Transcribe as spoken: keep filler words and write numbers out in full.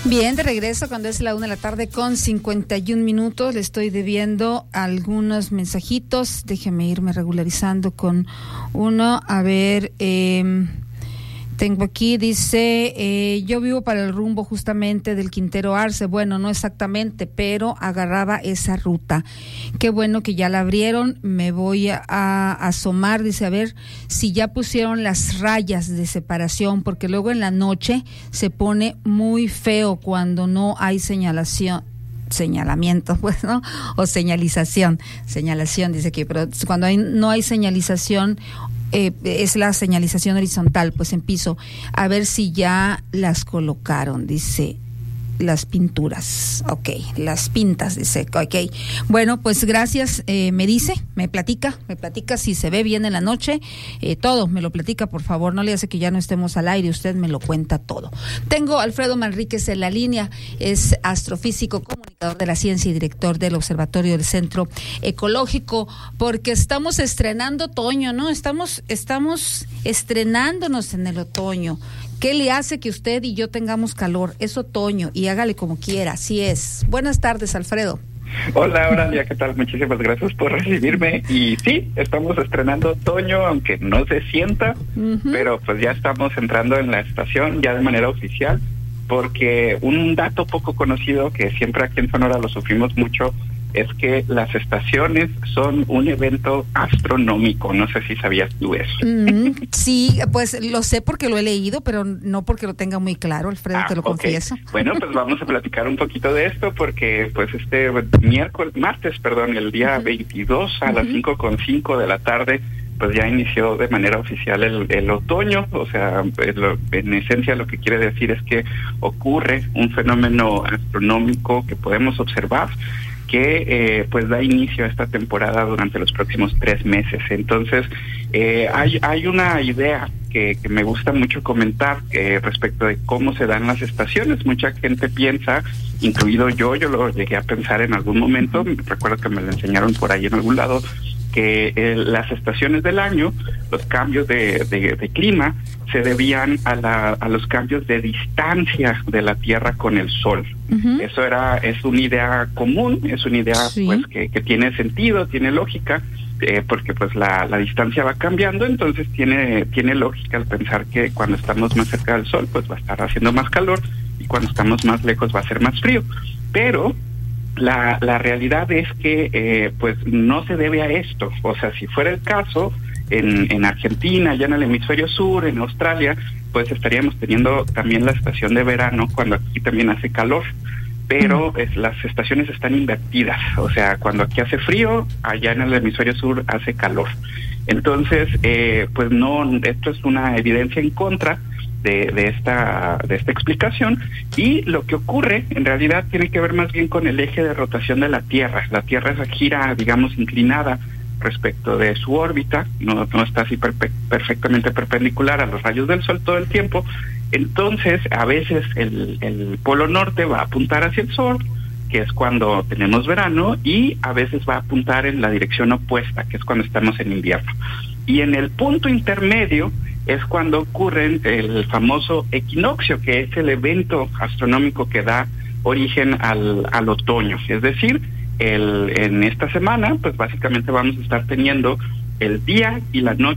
Bien, de regreso cuando es la una de la tarde con cincuenta y un minutos. Le estoy debiendo algunos mensajitos. Déjeme irme regularizando con uno. A ver, eh, tengo aquí, dice, eh, yo vivo para el rumbo justamente del Quintero Arce. Bueno, no exactamente, pero agarraba esa ruta. Qué bueno que ya la abrieron. Me voy a, a asomar, dice, a ver si ya pusieron las rayas de separación, porque luego en la noche se pone muy feo cuando no hay señalación. señalamiento, pues, ¿no? O señalización, señalación, dice aquí, pero cuando hay, no hay señalización, eh, es la señalización horizontal, pues en piso, a ver si ya las colocaron, dice, las pinturas, ok, las pintas, dice, ok, bueno, pues gracias, eh, me dice, me platica, me platica si se ve bien en la noche, eh, todo, me lo platica, por favor, no le hace que ya no estemos al aire, usted me lo cuenta todo. Tengo a Alfredo Manríquez en la línea, es astrofísico, comunicador de la ciencia y director del Observatorio del Centro Ecológico, porque estamos estrenando otoño, ¿no? Estamos, estamos estrenándonos en el otoño. ¿Qué le hace que usted y yo tengamos calor? Es otoño y hágale como quiera, así es. Buenas tardes, Alfredo. Hola, Oralia, ¿qué tal? Muchísimas gracias por recibirme. Y sí, estamos estrenando otoño, aunque no se sienta, uh-huh. pero pues ya estamos entrando en la estación ya de manera oficial, porque un dato poco conocido que siempre aquí en Sonora lo sufrimos mucho es que las estaciones son un evento astronómico. No sé si sabías tú eso. Mm, sí, pues lo sé porque lo he leído, pero no porque lo tenga muy claro, Alfredo, ah, te lo okay. confieso. Bueno, pues vamos a platicar un poquito de esto, porque pues este miércoles, martes, perdón, el día uh-huh. veintidós a uh-huh. las cinco con cinco de la tarde, pues ya inició de manera oficial el, el otoño. O sea, el, en esencia lo que quiere decir es que ocurre un fenómeno astronómico que podemos observar, que eh, pues da inicio a esta temporada durante los próximos tres meses. Entonces, eh, hay hay una idea que, que me gusta mucho comentar eh, respecto de cómo se dan las estaciones. Mucha gente piensa, incluido yo, yo lo llegué a pensar en algún momento, recuerdo que me lo enseñaron por ahí en algún lado, que eh, las estaciones del año, los cambios de, de, de clima, se debían a, la, a los cambios de distancia de la Tierra con el Sol. Uh-huh. Eso era es una idea común, es una idea sí. pues que, que tiene sentido, tiene lógica, eh, porque pues la, la distancia va cambiando, entonces tiene tiene lógica el pensar que cuando estamos más cerca del Sol, pues va a estar haciendo más calor, y cuando estamos más lejos va a ser más frío. Pero La, la realidad es que eh, pues no se debe a esto. O sea, si fuera el caso, en, en Argentina, ya en el hemisferio sur, en Australia, pues estaríamos teniendo también la estación de verano, cuando aquí también hace calor. Pero es, las estaciones están invertidas. O sea, cuando aquí hace frío, allá en el hemisferio sur hace calor. Entonces, eh, pues no, esto es una evidencia en contra De, de esta de esta explicación, y lo que ocurre en realidad tiene que ver más bien con el eje de rotación de la Tierra. La Tierra gira, digamos, inclinada respecto de su órbita, no, no está así per, perfectamente perpendicular a los rayos del Sol todo el tiempo. Entonces, a veces el, el polo norte va a apuntar hacia el Sol, que es cuando tenemos verano, y a veces va a apuntar en la dirección opuesta, que es cuando estamos en invierno. Y en el punto intermedio es cuando ocurre el famoso equinoccio, que es el evento astronómico que da origen al, al otoño. Es decir, el, en esta semana, pues básicamente vamos a estar teniendo el día y la noche